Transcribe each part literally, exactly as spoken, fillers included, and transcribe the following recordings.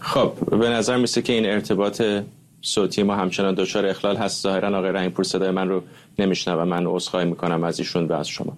خب به نظر میسه که این ارتباط صوتی ما همچنان دچار اخلال هست. ظاهرا آقای رحیم‌پور صدای من رو نمیشنوه. من عذرخواهی میکنم از ایشون و از شما.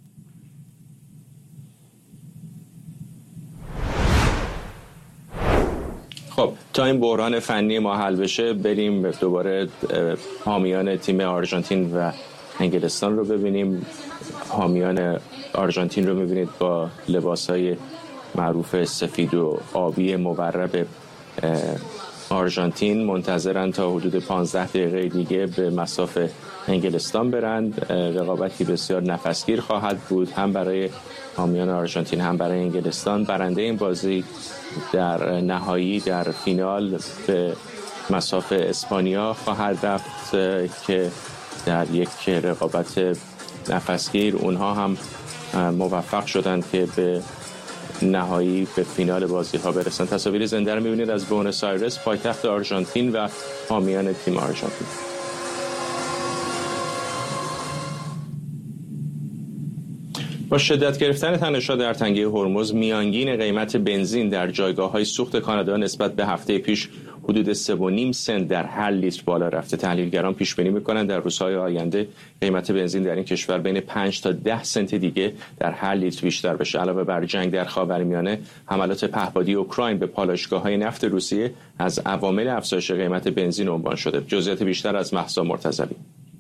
خب تا این بحران فنی ما حل بشه بریم دوباره حامیان تیم آرژانتین و انگلستان رو ببینیم. حامیان آرژانتین رو میبینید با لباسهای معروف سفید و آبی مورب آرژانتین منتظرن تا حدود پانزده دقیقه دیگه به مصاف انگلستان برند. رقابتی بسیار نفسگیر خواهد بود هم برای حامیان آرژانتین هم برای انگلستان. برنده این بازی در نهایی در فینال به مصاف اسپانیا خواهد رفت که در یک رقابت نفسگیر اونها هم موفق شدند که به نهایی به فینال بازی ها برسن. تصاویر زنده رو می‌بینید از بوئنوس آیرس پایتخت آرژانتین و حامیان تیم آرژانتین. با شدت گرفتن تنش‌ها در تنگه هرمز میانگین قیمت بنزین در جایگاه‌های سوخت کانادا نسبت به هفته پیش حدود سه و نیم سنت در هر لیتر بالا رفته. تحلیلگران پیش بینی می‌کنند در روزهای آینده قیمت بنزین در این کشور بین پنج تا ده سنت دیگه در هر لیتر بیشتر بشه. علاوه بر جنگ در خاورمیانه، حملات پهپادی اوکراین به پالایشگاه‌های نفت روسیه از عوامل افزایش قیمت بنزین عنوان شده. جزئیات بیشتر از مهسا مرتضوی.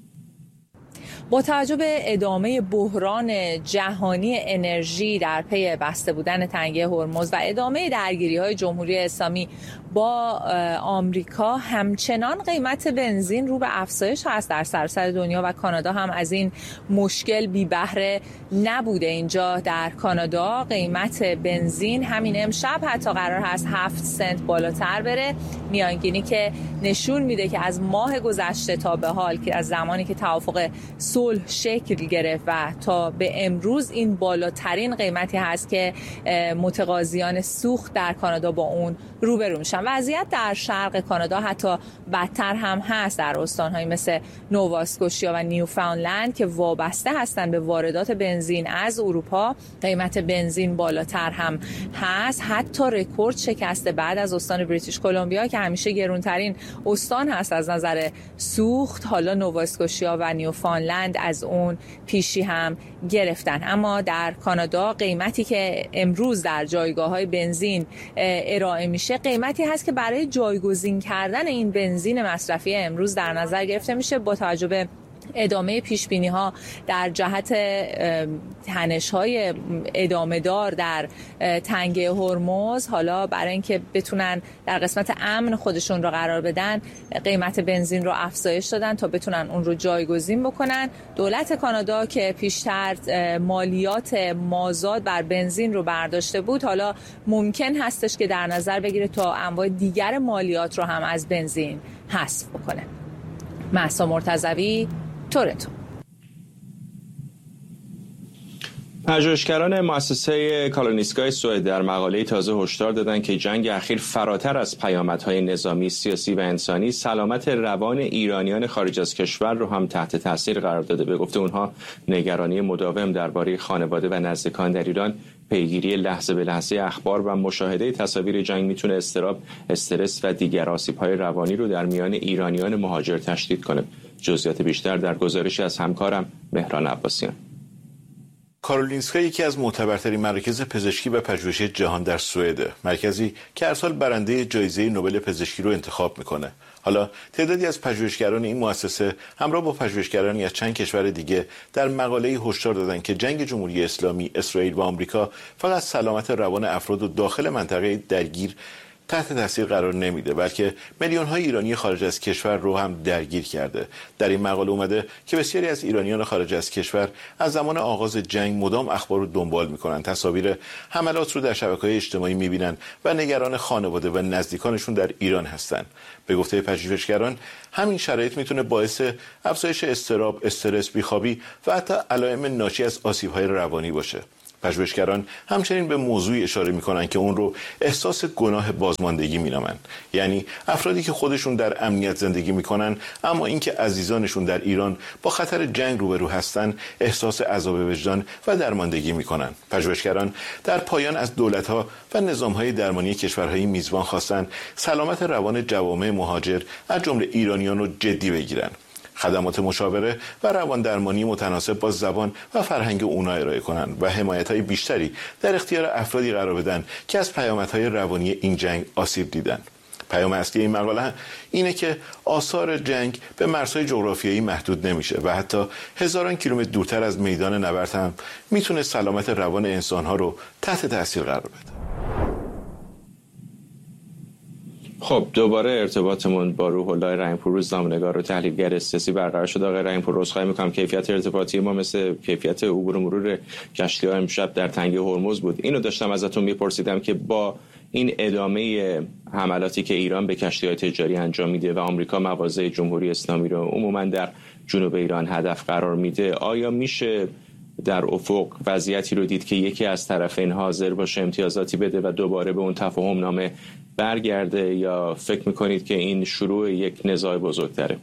با توجه به ادامه بحران جهانی انرژی در پی بسته بودن تنگه هرمز و ادامه درگیری‌های جمهوری اسلامی با آمریکا، همچنان قیمت بنزین رو به افزایش هست در سراسر دنیا و کانادا هم از این مشکل بی بهره نبوده. اینجا در کانادا قیمت بنزین همین امشب حتی قرار هست هفت سنت بالاتر بره، میانگینی که نشون میده که از ماه گذشته تا به حال که از زمانی که توافق صلح شکل گرفت و تا به امروز این بالاترین قیمتی هست که متقاضیان سوخت در کانادا با اون روبرو میشن. وضعیت در شرق کانادا حتی بدتر هم هست در استان‌های مثل نووا اسکوشیا و نیوفاندلند که وابسته هستند به واردات بنزین از اروپا. قیمت بنزین بالاتر هم هست، حتی رکورد شکسته بعد از استان بریتیش کلمبیا که همیشه گرانترین استان هست از نظر سوخت. حالا نووا اسکوشیا و نیوفاندلند از اون پیشی هم گرفتن. اما در کانادا قیمتی که امروز در جایگاه‌های بنزین ارائه میشه قیمتی هست که برای جایگزین کردن این بنزین مصرفی امروز در نظر گرفته میشه. با توجه به ادامه پیشبینی‌ها در جهت تنش‌های ادامه دار در تنگه هرمز، حالا برای اینکه بتونن در قسمت امن خودشون رو قرار بدن قیمت بنزین رو افزایش دادن تا بتونن اون رو جایگزین بکنن. دولت کانادا که پیشتر مالیات مازاد بر بنزین رو برداشته بود، حالا ممکن هستش که در نظر بگیره تا انواع دیگر مالیات رو هم از بنزین حذف بکنه. مهسا مرتضوی، تورنتو. پژوهشگران مؤسسه کالونیسکای سوئد در مقاله‌ای تازه هشدار دادند که جنگ اخیر فراتر از پیامدهای نظامی، سیاسی و انسانی، سلامت روان ایرانیان خارج از کشور رو هم تحت تاثیر قرار داده. به گفته اونها نگرانی مداوم درباره خانواده و نزدیکان در ایران، پیگیری لحظه به لحظه اخبار و مشاهده تصاویر جنگ میتونه اضطراب، استرس و دیگر آسیب‌های روانی رو در میان ایرانیان مهاجر تشدید کنه. جزئیات بیشتر در گزارشی از همکارم مهران عباسیان. کارولینسکا یکی از معتبرترین مراکز پزشکی و پژوهشی جهان در سوئد، مرکزی که هر سال برنده جایزه نوبل پزشکی رو انتخاب میکنه. حالا تعدادی از پژوهشگران این مؤسسه همراه با پژوهشگرانی از چند کشور دیگه در مقاله‌ای هشدار دادن که جنگ جمهوری اسلامی، اسرائیل و آمریکا فقط سلامت روان افراد و داخل منطقه درگیر تحت تاثیر قرار نمیده، بلکه میلیون‌های ایرانی خارج از کشور رو هم درگیر کرده. در این مقاله اومده که بسیاری از ایرانیان خارج از کشور از زمان آغاز جنگ مدام اخبار رو دنبال میکنن، تصاویر حملات رو در شبکه‌های اجتماعی میبینن و نگران خانواده و نزدیکانشون در ایران هستن. به گفته پژوهشگران همین شرایط میتونه باعث افزایش اضطراب، استرس، بیخوابی و حتی علائم ناشی از آسیب‌های روانی باشه. پژوهشگران همچنین به موضوعی اشاره می‌کنند که اون رو احساس گناه بازماندگی می‌نامند، یعنی افرادی که خودشون در امنیت زندگی می‌کنن اما اینکه عزیزانشون در ایران با خطر جنگ روبرو هستن احساس عذاب وجدان و درماندگی می‌کنن. پژوهشگران در پایان از دولت‌ها و نظام‌های درمانی کشورهای میزبان خواستن سلامت روان جوامع مهاجر از جمله ایرانیان رو جدی بگیرن، خدمات مشاوره و روان درمانی متناسب با زبان و فرهنگ اونا ارائه کنند و حمایت‌های بیشتری در اختیار افرادی قرار بدن که از پیامدهای روانی این جنگ آسیب دیدن. پیام اصلی این مقاله اینه که آثار جنگ به مرزهای جغرافیایی محدود نمیشه و حتی هزاران کیلومتر دورتر از میدان نبرد هم میتونه سلامت روان انسان‌ها رو تحت تاثیر قرار بده. خب دوباره ارتباطمون با روح الله رحیم‌پور، روزنامه‌نگار و تحلیلگر سیاسی برقرار شد. آقای رحیم‌پور، عذرخواهی می‌کنم کیفیت ارتباطی ما مثل کیفیت عبور و مرور کشتی‌ها امشب در تنگه هرمز بود. اینو داشتم ازتون می‌پرسیدم که با این ادامه حملاتی که ایران به کشتی‌های تجاری انجام میده و آمریکا مواضع جمهوری اسلامی رو عموماً در جنوب ایران هدف قرار میده، آیا میشه در افق وضعیتی رو دید که یکی از طرفین حاضر باشه امتیازاتی بده و دوباره به اون تفاهم نامه برگرده، یا فکر میکنید که این شروع یک نزاع بزرگتره؟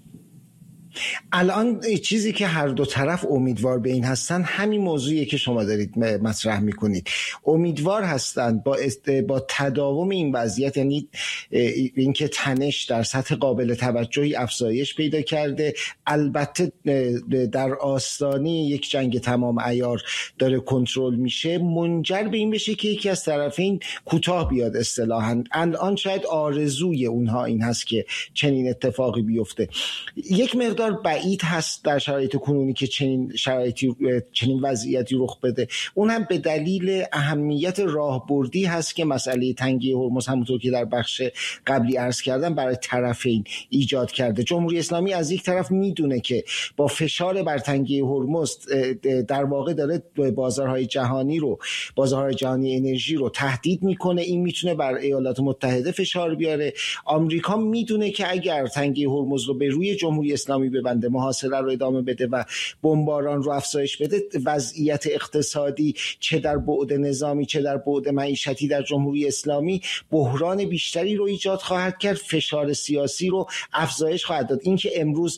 الان چیزی که هر دو طرف امیدوار به این هستن همین موضوعیه که شما دارید مطرح میکنید. امیدوار هستن با با تداوم این وضعیت، یعنی اینکه تنش در سطح قابل توجهی افزایش پیدا کرده، البته در آستانه یک جنگ تمام عیار داره کنترل میشه، منجر به این بشه که یکی از طرفین کوتاه بیاد اصطلاحاً. الان شاید آرزوی اونها این هست که چنین اتفاقی بیفته. یک مقدار بعید هست در شرایط کنونی که چنین شرایطی چنین وضعیتی رخ بده. اون هم به دلیل اهمیت راهبردی هست که مسئله تنگی هرمز همونطور که در بخش قبلی عرض کردم برای طرفین ایجاد کرده. جمهوری اسلامی از یک طرف میدونه که با فشار بر تنگی هرمز در واقع داره بازارهای جهانی رو بازارهای جهانی انرژی رو تهدید میکنه، این میتونه بر ایالات متحده فشار بیاره. آمریکا میدونه که اگر تنگی هرمز رو به روی جمهوری اسلامی ببنده، محاصره رو ادامه بده و بمباران رو افزایش بده، وضعیت اقتصادی چه در بعد نظامی چه در بعد معیشتی در جمهوری اسلامی بحران بیشتری رو ایجاد خواهد کرد، فشار سیاسی رو افزایش خواهد داد. این که امروز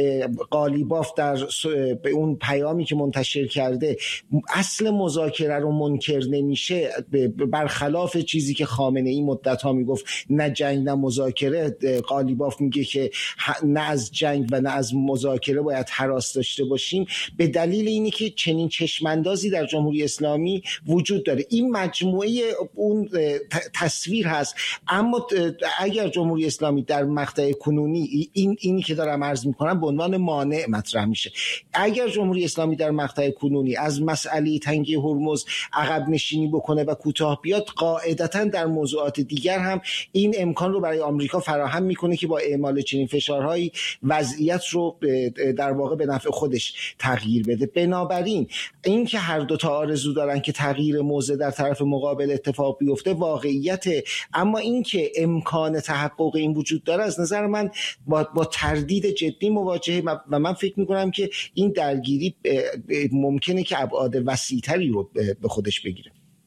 قالیباف در به اون پیامی که منتشر کرده اصل مذاکره رو منکر نمیشه، برخلاف چیزی که خامنه ای مدت‌ها میگفت نه جنگ نه مذاکره، قالیباف میگه که نه از جنگ و نه از مذاکره باید هراس داشته باشیم، به دلیل اینی که چنین چشماندازی در جمهوری اسلامی وجود داره. این مجموعه اون تصویر هست. اما اگر جمهوری اسلامی در مقطع کنونی این اینی که دارم عرض میکنم به عنوان مانع مطرح میشه، اگر جمهوری اسلامی در مقطع کنونی از مسئله تنگی هرمز عقب نشینی بکنه و کوتاه بیاد، قاعدتاً در موضوعات دیگر هم این امکان رو برای آمریکا فراهم میکنه که با اعمال چنین فشارهایی وضعیت رو در واقع به نفع خودش تغییر بده. بنابراین این که هر دو تا آرزو دارن که تغییر موضع در طرف مقابل اتفاق بیفته واقعیت، اما این که امکان تحقق این وجود داره از نظر من با, با تردید جدی مواجهه و من فکر میکنم که این درگیری ممکنه که ابعاد وسیع‌تری رو به خودش بگیره.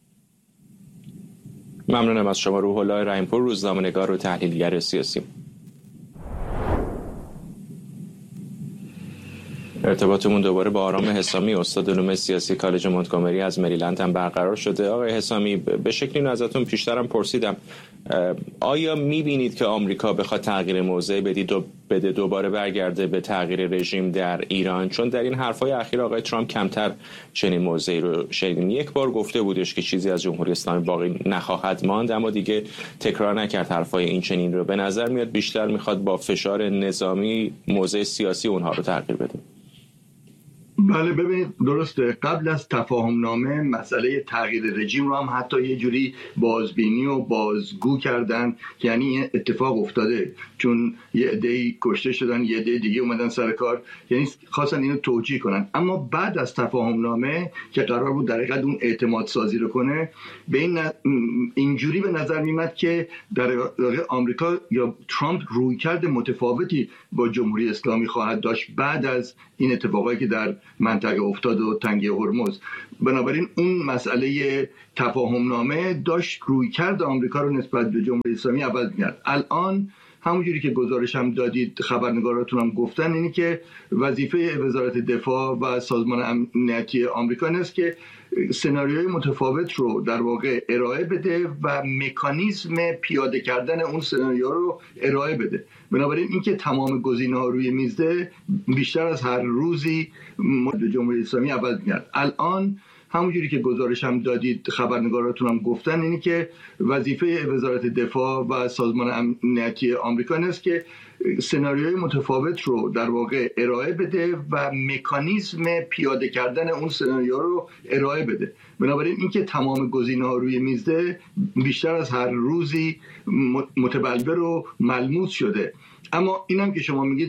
ممنونم از شما روح الله رحیم‌پور، روزنامه‌نگار و تحلیلگر سیاسی. ارتباطمون دوباره با آرام حسامی، استاد علوم سیاسی کالج مونتگومری از مریلند هم برقرار شده. آقای حسامی، به شکلی اینو ازتون پیشترم پرسیدم، آیا میبینید که آمریکا بخواد تغییر موضع بدید و بده دوباره برگرده به تغییر رژیم در ایران؟ چون در این حرفای اخیر آقای ترامپ کمتر چنین موضعی رو شنیدیم. یک بار گفته بودش که چیزی از جمهوری اسلامی باقی نخواهد ماند، اما دیگه تکرار نکرد حرفای این چنین رو. به نظر میاد بیشتر میخواد با فشار نظامی موضع سیاسی اونها رو تغییر بده. بله، ببینید درسته، قبل از تفاهم نامه مسئله تغییر رژیم رو هم حتی یه جوری بازبینی و بازگو کردن، یعنی اتفاق افتاده چون یه عده‌ای کشته شدن، یه عده دیگه اومدن سر کار، یعنی خواستن اینو توجیه کنن. اما بعد از تفاهم نامه که قرار بود در حقیقت اون اعتماد سازی رو کنه، به این اینجوری به نظر میاد که در واقع آمریکا یا ترامپ رویکرد متفاوتی با جمهوری اسلامی خواهد داشت بعد از این اتفاقایی که در منطقه افتاد و تنگه هرمز. بنابراین اون مسئله تفاهمنامه داشت رویکرد آمریکا رو نسبت به جمهوری اسلامی عوض می‌کرد. الان همونجوری که گزارش هم دادید، خبرنگاراتون هم گفتن، اینی که وظیفه وزارت دفاع و سازمان امنیتی آمریکا است که سناریوی متفاوت رو در واقع ارائه بده و مکانیزم پیاده کردن اون سناریو رو ارائه بده. بنابراین اینکه تمام گزینه‌ها روی میزه بیشتر از هر روزی جمهوری اسلامی عوض می‌کرد. الان همونجوری که گزارش هم دادید، خبرنگاراتون هم گفتن، اینی که وظیفه وزارت دفاع و سازمان امنیتی آمریکا است که سناریوی متفاوت رو در واقع ارائه بده و مکانیزم پیاده کردن اون سناریو رو ارائه بده. بنابراین اینکه تمام گزینه‌ها روی میزه بیشتر از هر روزی متبلور و ملموس شده. اما اینم که شما میگید